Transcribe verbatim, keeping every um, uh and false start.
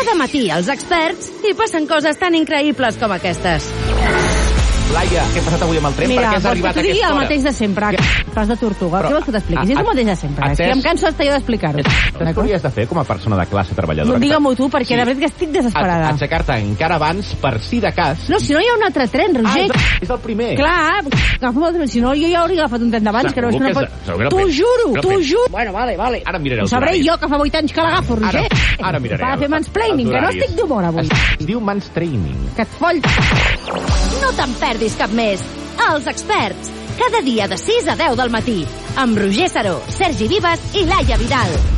Cada matí els experts hi passen coses tan increïbles com aquestes. Laia, què ha passat avui amb el tren? Mira, per què has arribat a aquesta hora? Mira, el mateix de sempre. Pas de tortuga. Però, què vols que t'expliquis? És el mateix de sempre. És que em canso hasta jo d'explicar-ho. Saps què hauries de fer com a persona de classe treballadora? No, digue-m'ho tu, perquè sí. De veritat que estic desesperada. Aixecar-te encara abans, per si de cas... No, si no hi ha un altre tren, Roger. Ah, és el primer. Clar, agafa'm el tren. Si no, jo ja hauria agafat un tren d'abans. Que no, que no pot... T'ho juro, t'ho juro. Bueno, vale, vale. Ara miraré el sabré jo, que fa vuit anys que l'agafo, Roger. Ara, ara miraré. Va fer mansplaining, que no estic d'humor avui. Es diu mansplaining. Que et foll... No te'n perdis cap més. Els experts, cada dia de sis a deu del matí, amb Roger Saró, Sergi Vives i Laia Vidal.